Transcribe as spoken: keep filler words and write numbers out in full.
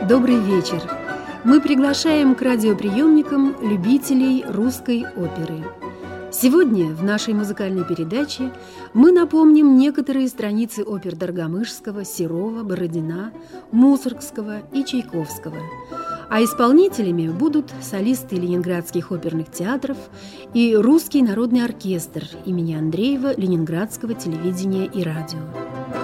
Добрый вечер! Мы приглашаем к радиоприемникам любителей русской оперы. Сегодня в нашей музыкальной передаче мы напомним некоторые страницы опер Доргомышского, Серова, Бородина, Мусоргского и Чайковского. А исполнителями будут солисты ленинградских оперных театров и Русский народный оркестр имени Андреева Ленинградского телевидения и радио.